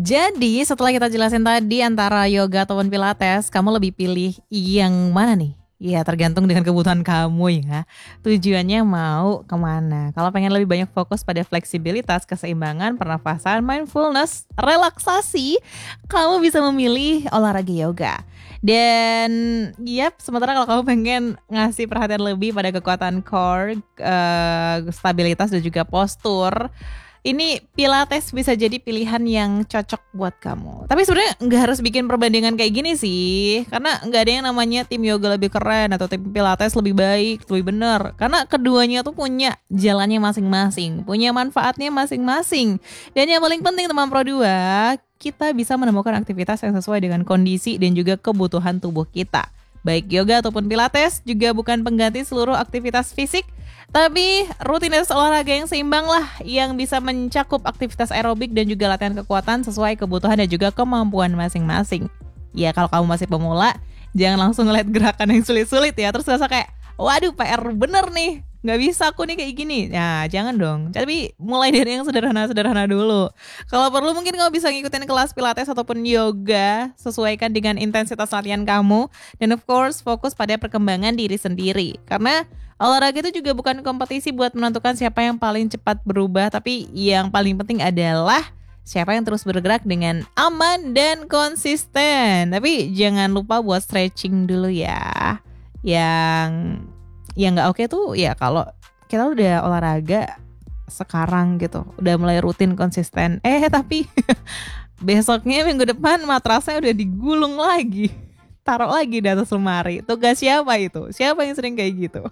Jadi setelah kita jelasin tadi antara yoga ataupun pilates, kamu lebih pilih yang mana nih? Ya tergantung dengan kebutuhan kamu ya. Tujuannya mau kemana. Kalau pengen lebih banyak fokus pada fleksibilitas, keseimbangan, pernafasan, mindfulness, relaksasi, kamu bisa memilih olahraga yoga. Dan sementara kalau kamu pengen ngasih perhatian lebih pada kekuatan core, stabilitas dan juga postur, ini pilates bisa jadi pilihan yang cocok buat kamu. Tapi sebenarnya nggak harus bikin perbandingan kayak gini sih. Karena nggak ada yang namanya tim yoga lebih keren atau tim pilates lebih baik, lebih bener. Karena keduanya tuh punya jalannya masing-masing, punya manfaatnya masing-masing. Dan yang paling penting teman Pro 2, kita bisa menemukan aktivitas yang sesuai dengan kondisi dan juga kebutuhan tubuh kita. Baik yoga ataupun pilates juga bukan pengganti seluruh aktivitas fisik, tapi rutinitas olahraga yang seimbang lah yang bisa mencakup aktivitas aerobik dan juga latihan kekuatan sesuai kebutuhan dan juga kemampuan masing-masing. Ya kalau kamu masih pemula, jangan langsung ngeliat gerakan yang sulit-sulit ya, terus rasa kayak, waduh PR bener nih, gak bisa aku nih kayak gini. Nah jangan dong, tapi mulai dari yang sederhana-sederhana dulu. Kalau perlu mungkin kamu bisa ngikutin kelas pilates ataupun yoga, sesuaikan dengan intensitas latihan kamu. Dan of course fokus pada perkembangan diri sendiri. Karena olahraga itu juga bukan kompetisi buat menentukan siapa yang paling cepat berubah, tapi yang paling penting adalah siapa yang terus bergerak dengan aman dan konsisten. Tapi jangan lupa buat stretching dulu ya. Yang nggak oke tuh ya kalau kita udah olahraga sekarang gitu, udah mulai rutin konsisten. Tapi besoknya minggu depan matrasnya udah digulung lagi, taruh lagi di atas lemari. Tugas siapa itu? Siapa yang sering kayak gitu?